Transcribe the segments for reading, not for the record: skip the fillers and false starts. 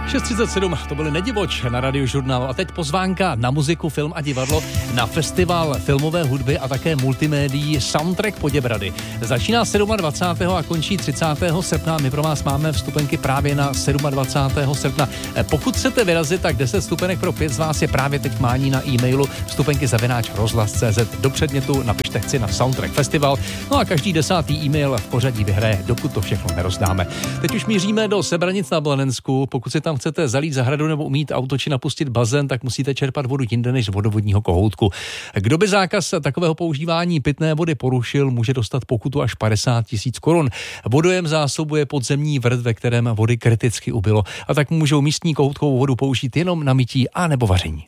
6:37, to byly Nedivoč na Radiožurnálu a teď pozvánka na muziku, film a divadlo na festival filmové hudby a také multimédií Soundtrack Poděbrady. Začíná 27. a končí 30. srpna. My pro vás máme vstupenky právě na 27. srpna. Pokud chcete vyrazit, tak 10 vstupenek pro 5 z vás je právě teď mání na e-mailu vstupenky@rozhlas.cz. Do předmětu napište chci na Soundtrack Festival. No a každý 10. e-mail v pořadí vyhraje, dokud to všechno nerozdáme. Teď už míříme do Sebranic na Blanensku. Pokud si tam chcete zalít zahradu nebo umýt auto či napustit bazén, tak musíte čerpat vodu jinde než z vodovodního kohoutku. Kdo by zákaz takového používání pitné vody porušil, může dostat pokutu až 50 000 korun. Vodojem zásobuje podzemní vrt, ve kterém vody kriticky ubylo, a tak můžou místní kohoutkovou vodu použít jenom na mytí a nebo vaření.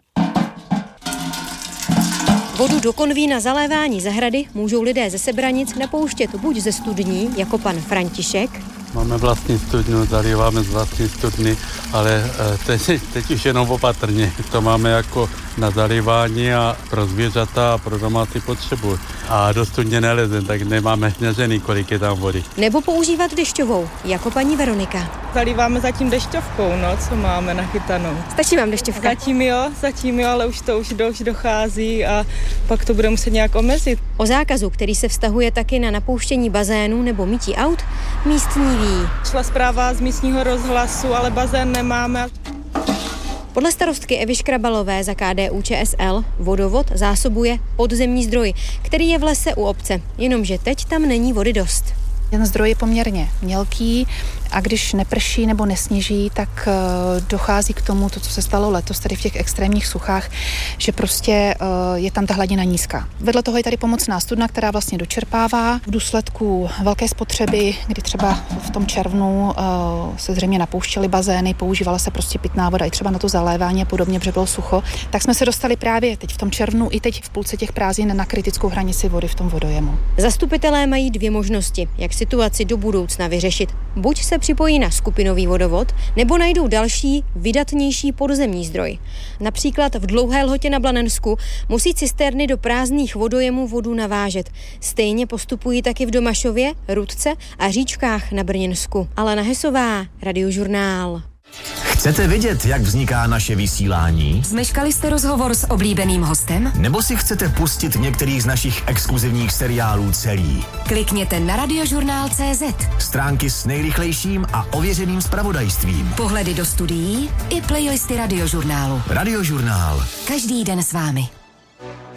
Vodu do konví na zalévání zahrady můžou lidé ze Sebranic napouštět buď ze studní, jako pan František. Máme vlastní studnu, zalíváme z vlastní studny, ale teď už jenom opatrně. To máme jako na zalívání a pro zvířata a pro domácí potřebu. A do studně nelezem, tak nemáme nežený, kolik je tam vody. Nebo používat dešťovou, jako paní Veronika. Zalíváme zatím dešťovkou, co máme nachytanou. Stačí vám dešťovka? Zatím jo, ale už dochází a pak to bude muset nějak omezit. O zákazu, který se vztahuje taky na napouštění bazénu nebo mytí aut, místní ví. Šla zpráva z místního rozhlasu, ale bazén nemáme. Podle starostky Evy Škrabalové za KDU-ČSL vodovod zásobuje podzemní zdroj, který je v lese u obce, jenomže teď tam není vody dost. Ten zdroj je poměrně mělký a když neprší nebo nesněží, tak dochází k tomu, co se stalo letos tady v těch extrémních suchách, že prostě je tam ta hladina nízká. Vedle toho je tady pomocná studna, která vlastně dočerpává v důsledku velké spotřeby, kdy třeba v tom červnu se zřejmě napouštěly bazény, používala se prostě pitná voda i třeba na to zalévání a podobně, protože bylo sucho, tak jsme se dostali právě teď v tom červnu i teď v půlce těch prázdnin na kritickou hranici vody v tom vodojemu. Zastupitelé mají dvě možnosti, jak situaci do budoucna vyřešit. Buď se připojí na skupinový vodovod, nebo najdou další, vydatnější podzemní zdroj. Například v Dlouhé Lhotě na Blanensku musí cisterny do prázdných vodojemů vodu navážet. Stejně postupují taky v Domašově, Rudce a Říčkách na Brněnsku. Alena Hesová, Radiožurnál. Chcete vědět, jak vzniká naše vysílání? Zmeškali jste rozhovor s oblíbeným hostem? Nebo si chcete pustit některý z našich exkluzivních seriálů celý? Klikněte na radiožurnál.cz. Stránky s nejrychlejším a ověřeným zpravodajstvím. Pohledy do studií i playlisty Radiožurnálu. Radiožurnál. Každý den s vámi.